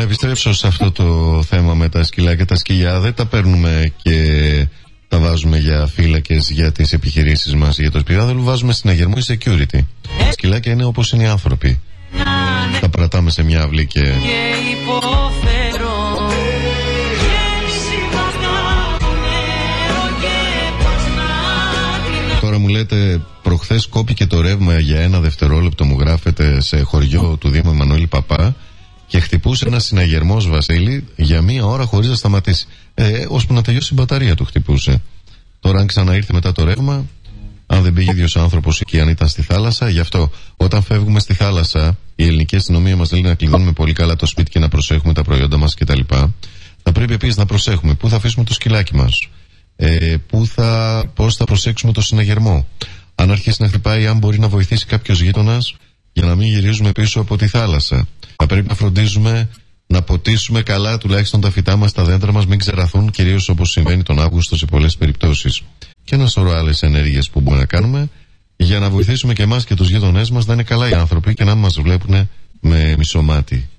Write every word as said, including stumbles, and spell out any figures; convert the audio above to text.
επιστρέψω σε αυτό το θέμα με τα σκυλιά και τα σκυλιά. Δεν τα παίρνουμε και τα βάζουμε για φύλακες για τις επιχειρήσεις μας, για το σπιτάδελο. Βάζουμε συναγερμό ή security. Τα σκυλάκια είναι όπως είναι οι άνθρωποι. Τα πρατάμε σε μια αυλή και... Τώρα μου λέτε, προχθές κόπηκε το ρεύμα για ένα δευτερόλεπτο, μου γράφετε, σε χωριό του Δήμου Εμμανουήλ Παπά, και χτυπούσε ένα συναγερμός, Βασίλη, για μία ώρα χωρίς να σταματήσει. Ε, ώσπου να τελειώσει η μπαταρία του χτυπούσε. Τώρα, αν ξαναήρθε μετά το ρεύμα, αν δεν πήγε ίδιος άνθρωπος εκεί, αν ήταν στη θάλασσα, γι' αυτό όταν φεύγουμε στη θάλασσα, η ελληνική αστυνομία μας λέει να κλειδώνουμε πολύ καλά το σπίτι και να προσέχουμε τα προϊόντα μας κτλ. Θα πρέπει επίσης να προσέχουμε πού θα αφήσουμε το σκυλάκι μας. Ε, που θα, πώς θα προσέξουμε το συναγερμό. Αν αρχίσει να χτυπάει, αν μπορεί να βοηθήσει κάποιος γείτονας για να μην γυρίζουμε πίσω από τη θάλασσα. Θα πρέπει να φροντίζουμε να ποτίσουμε καλά τουλάχιστον τα φυτά μας, τα δέντρα μας, μην ξεραθούν, κυρίως όπως συμβαίνει τον Αύγουστο σε πολλές περιπτώσεις. Και ένα σωρό άλλες ενέργειες που μπορούμε να κάνουμε για να βοηθήσουμε και εμάς και τους γείτονές μας να είναι καλά οι άνθρωποι και να μας βλέπουν με μισό μάτι.